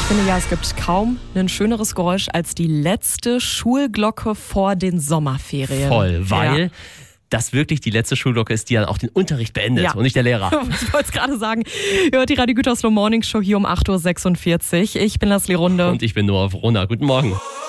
finde ja, es gibt kaum ein schöneres Geräusch als die letzte Schulglocke vor den Sommerferien. Voll, weil das wirklich die letzte Schulglocke ist, die dann auch den Unterricht beendet und nicht der Lehrer. Ich wollte es gerade sagen. Ihr hört die Radio Gütersloh Morning Show hier um 8.46 Uhr. Ich bin Leslie Runde. Und ich bin Noah Vrona. Guten Morgen.